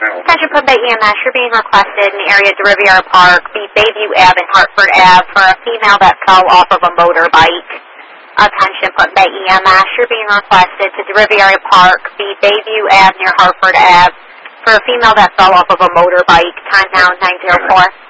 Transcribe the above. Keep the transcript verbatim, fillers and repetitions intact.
Attention Put Bay E M S, you're being requested in the area of Riviera Park, the Bayview Ave and Hartford Ave for a female that fell off of a motorbike. Attention Put Bay E M S, you're being requested to the Riviera Park, the Bayview Ave near Hartford Ave for a female that fell off of a motorbike. Time now nine oh four.